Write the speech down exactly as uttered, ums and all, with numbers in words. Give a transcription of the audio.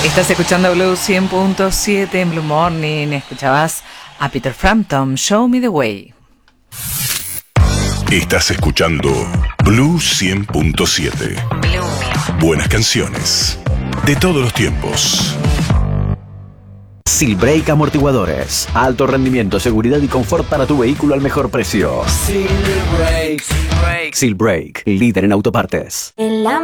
Estás escuchando Blue cien punto siete en Blue Morning. Escuchabas a Peter Frampton, Show Me the Way. Estás escuchando Blue cien punto siete. Buenas canciones de todos los tiempos. Silbrake Amortiguadores. Alto rendimiento, seguridad y confort para tu vehículo al mejor precio. Silbrake. Silbrake, líder en autopartes. En la